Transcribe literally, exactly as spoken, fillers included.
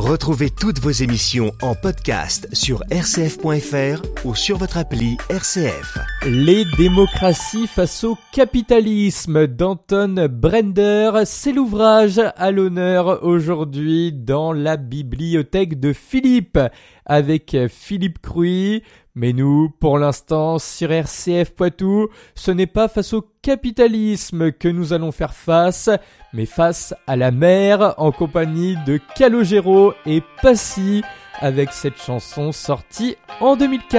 Retrouvez toutes vos émissions en podcast sur r c f point f r ou sur votre appli R C F. Les démocraties face au capitalisme d'Anton Brender, c'est l'ouvrage à l'honneur aujourd'hui dans la bibliothèque de Philippe avec Philippe Crouy. Mais nous, pour l'instant, sur R C F Poitou, ce n'est pas face au capitalisme que nous allons faire face, mais face à la mer en compagnie de Calogero et Passy avec cette chanson sortie en deux mille quatre.